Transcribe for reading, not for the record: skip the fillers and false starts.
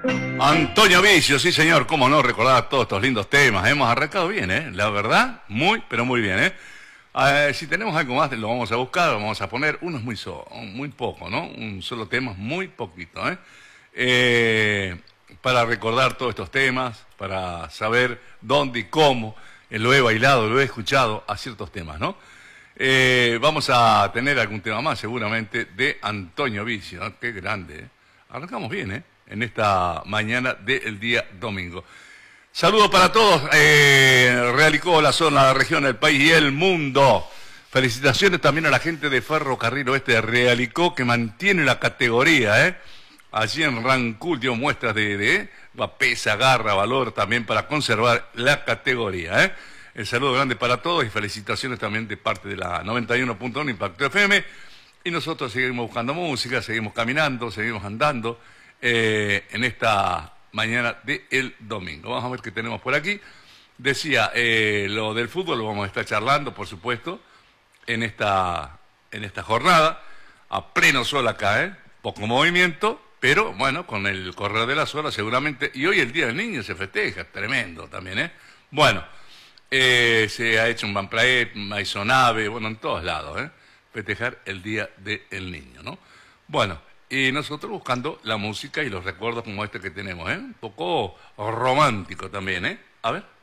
Antonio Vicio, sí señor, cómo no recordar todos estos lindos temas. Hemos arrancado bien, la verdad, muy, pero muy bien, si tenemos algo más, lo vamos a buscar, lo vamos a poner. Uno es muy poco, ¿no? Un solo tema es muy poquito, para recordar todos estos temas, para saber dónde y cómo lo he bailado, lo he escuchado a ciertos temas, ¿no? Vamos a tener algún tema más, seguramente, de Antonio Vicio, ¿no? Qué grande, Arrancamos bien, en esta mañana del día domingo. Saludos para todos, Realicó, la zona, la región, el país y el mundo. Felicitaciones también a la gente de Ferrocarril Oeste de Realicó, que mantiene la categoría, Allí en Rancul dio muestras de pesa, garra, valor también para conservar la categoría, El saludo grande para todos y felicitaciones también de parte de la 91.1 Impacto FM. Y nosotros seguimos buscando música, seguimos caminando, seguimos andando en esta mañana del domingo. Vamos a ver qué tenemos por aquí. Decía, lo del fútbol lo vamos a estar charlando, por supuesto, en esta jornada, a pleno sol acá, poco movimiento, pero bueno, con el correr de las horas seguramente, y hoy el Día del Niño se festeja, tremendo también, Bueno, se ha hecho un Banplaet, Maisonave, bueno, en todos lados, festejar el Día del Niño, ¿no? Bueno, y nosotros buscando la música y los recuerdos como este que tenemos, un poco romántico también, A ver.